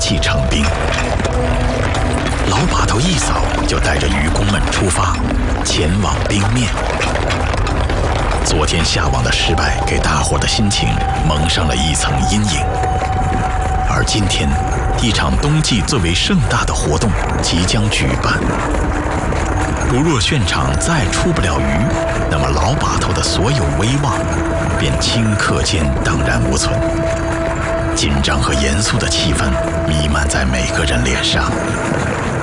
气成冰。老把头一扫，就带着渔工们出发，前往冰面。昨天下网的失败，给大伙的心情蒙上了一层阴影。而今天，一场冬季最为盛大的活动即将举办。如若现场再出不了鱼，那么老把头的所有威望便顷刻间荡然无存。紧张和严肃的气氛弥漫在每个人脸上。